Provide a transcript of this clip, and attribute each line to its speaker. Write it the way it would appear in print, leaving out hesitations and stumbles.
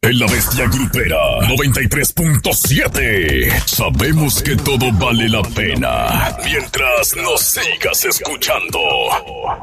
Speaker 1: de la bestia grupera 93.7. Sabemos que todo vale la pena mientras nos sigas escuchando.